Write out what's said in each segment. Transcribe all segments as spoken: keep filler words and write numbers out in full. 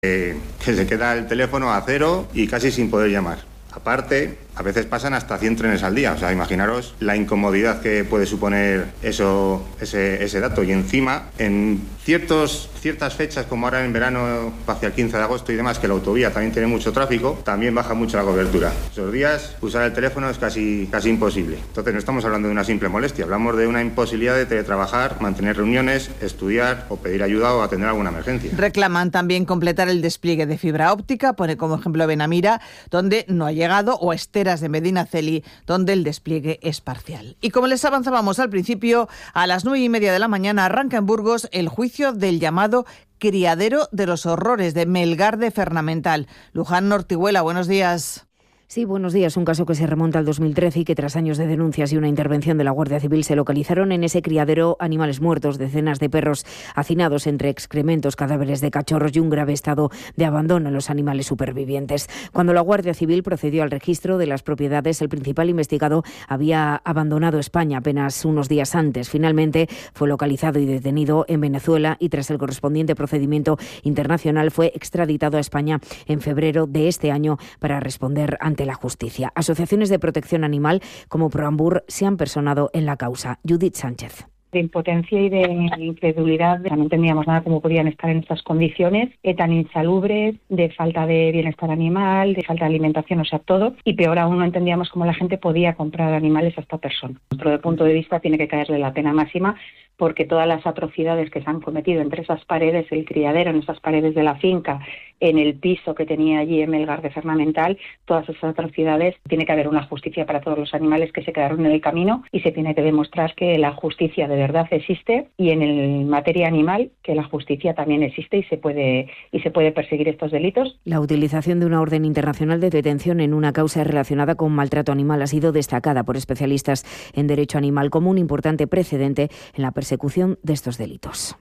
eh, que se queda el teléfono a cero y casi sin poder llamar. Aparte, a veces pasan hasta cien trenes al día, o sea, imaginaros la incomodidad que puede suponer eso, ese, ese dato. Y encima, en ciertos, ciertas fechas, como ahora en verano, hacia el quince de agosto y demás, que la autovía también tiene mucho tráfico, también baja mucho la cobertura. Esos días, usar el teléfono es casi, casi imposible. Entonces, no estamos hablando de una simple molestia, hablamos de una imposibilidad de teletrabajar, mantener reuniones, estudiar o pedir ayuda o atender alguna emergencia. Reclaman también completar el despliegue de fibra óptica, pone como ejemplo Benamira, donde no hay llegado, o Esteras de Medinaceli, donde el despliegue es parcial. Y como les avanzábamos al principio, a las nueve y media de la mañana arranca en Burgos el juicio del llamado Criadero de los Horrores de Melgar de Fernamental. Luján Nortigüela, buenos días. Sí, buenos días. Un caso que se remonta al dos mil trece y que tras años de denuncias y una intervención de la Guardia Civil se localizaron en ese criadero animales muertos, decenas de perros hacinados entre excrementos, cadáveres de cachorros y un grave estado de abandono en los animales supervivientes. Cuando la Guardia Civil procedió al registro de las propiedades, el principal investigado había abandonado España apenas unos días antes. Finalmente fue localizado y detenido en Venezuela y tras el correspondiente procedimiento internacional fue extraditado a España en febrero de este año para responder ante la justicia. Asociaciones de protección animal como Proambur se han personado en la causa. Judith Sánchez. De impotencia y de incredulidad, no entendíamos nada cómo podían estar en estas condiciones eh, tan insalubres, de falta de bienestar animal, de falta de alimentación, o sea, todo, y peor aún no entendíamos cómo la gente podía comprar animales a esta persona. Desde el punto de vista tiene que caerle la pena máxima, porque todas las atrocidades que se han cometido entre esas paredes, el criadero, en esas paredes de la finca, en el piso que tenía allí en Melgar de Fernamental, todas esas atrocidades, tiene que haber una justicia para todos los animales que se quedaron en el camino y se tiene que demostrar que la justicia de verdad existe y en el materia animal que la justicia también existe y se puede y se puede perseguir estos delitos. La utilización de una orden internacional de detención en una causa relacionada con maltrato animal ha sido destacada por especialistas en derecho animal como un importante precedente en la persecución de estos delitos.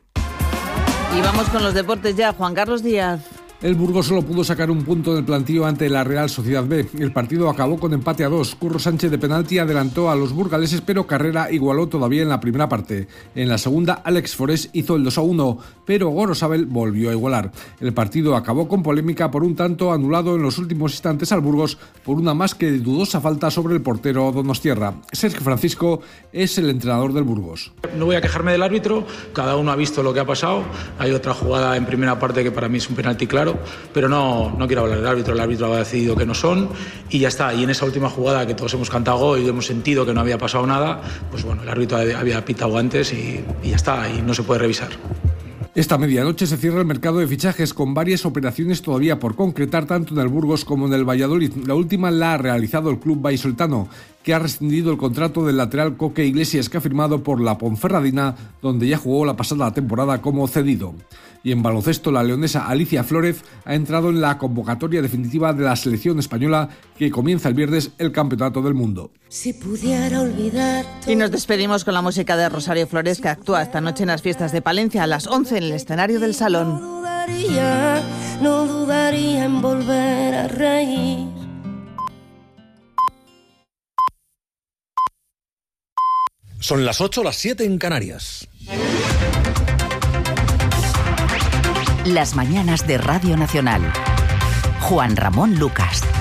Y vamos con los deportes ya. Juan Carlos Díaz. El Burgos solo pudo sacar un punto del plantío ante la Real Sociedad B. El partido acabó con empate a dos. Curro Sánchez de penalti adelantó a los burgaleses, pero Carrera igualó todavía en la primera parte. En la segunda, Alex Forés hizo el dos a uno, pero Gorosabel volvió a igualar. El partido acabó con polémica por un tanto anulado en los últimos instantes al Burgos por una más que dudosa falta sobre el portero donostiarra. Sergio Francisco es el entrenador del Burgos. No voy a quejarme del árbitro, cada uno ha visto lo que ha pasado. Hay otra jugada en primera parte que para mí es un penalti claro, pero no, no quiero hablar del árbitro, el árbitro ha decidido que no son y ya está. Y en esa última jugada que todos hemos cantado y hemos sentido que no había pasado nada, pues bueno, el árbitro había pitado antes y, y ya está, y no se puede revisar. Esta medianoche se cierra el mercado de fichajes con varias operaciones todavía por concretar tanto en el Burgos como en el Valladolid. La última la ha realizado el club vallisoletano, que ha rescindido el contrato del lateral Coque Iglesias, que ha firmado por la Ponferradina, donde ya jugó la pasada temporada como cedido. Y en baloncesto, la leonesa Alicia Flórez ha entrado en la convocatoria definitiva de la selección española, que comienza el viernes el Campeonato del Mundo. Si pudiera olvidar todo. Y nos despedimos con la música de Rosario Flores, que actúa esta noche en las fiestas de Palencia a las once en el escenario del Salón. No dudaría, no dudaría en volver a reír. Son las ocho, las siete en Canarias. Las mañanas de Radio Nacional. Juan Ramón Lucas.